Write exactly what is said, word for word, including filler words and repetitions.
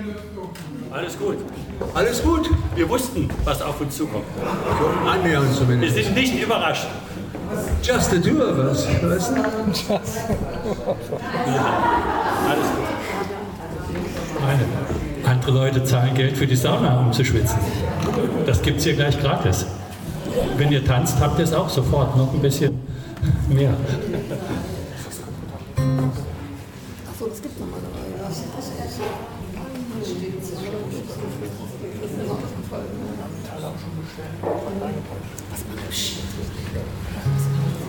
Alles gut. Alles gut? Wir wussten, was auf uns zukommt. Annähernd Wir zumindest. sind nicht überrascht. Just the two of us. Weißt du? Alles gut. Meine. Andere Leute zahlen Geld für die Sauna, um zu schwitzen. Das gibt es hier gleich gratis. Wenn ihr tanzt, habt ihr es auch sofort, noch ein bisschen mehr. Achso, das gibt normalerweise. Was macht